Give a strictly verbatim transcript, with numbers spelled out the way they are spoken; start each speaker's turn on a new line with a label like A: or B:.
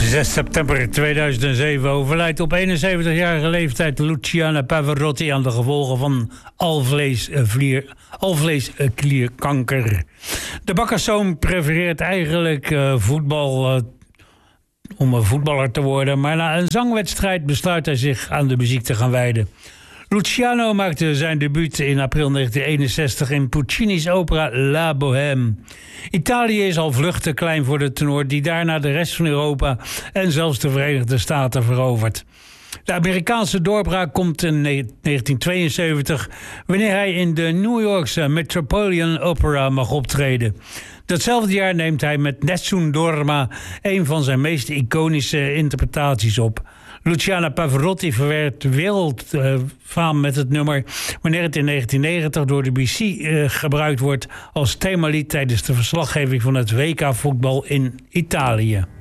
A: zes september tweeduizend zeven overlijdt op eenenzeventigjarige leeftijd Luciana Pavarotti aan de gevolgen van alvleesvlier, alvleesklierkanker. De bakkerszoon prefereert eigenlijk uh, voetbal uh, om een voetballer te worden, maar na een zangwedstrijd besluit hij zich aan de muziek te gaan wijden. Luciano maakte zijn debuut in april negentien eenenzestig in Puccini's opera La Bohème. Italië is al vlug te klein voor de tenor die daarna de rest van Europa en zelfs de Verenigde Staten verovert. De Amerikaanse doorbraak komt in negentien tweeënzeventig wanneer hij in de New Yorkse Metropolitan Opera mag optreden. Datzelfde jaar neemt hij met Nessun Dorma een van zijn meest iconische interpretaties op. Luciana Pavarotti verwerft wereldfaam uh, met het nummer wanneer het in negentien negentig door de B B C uh, gebruikt wordt als themalied tijdens de verslaggeving van het W K voetbal in Italië.